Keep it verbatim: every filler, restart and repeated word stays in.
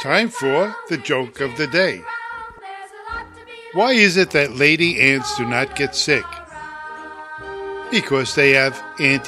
Time for the joke of the day. Why is it that lady ants do not get sick? Because they have anti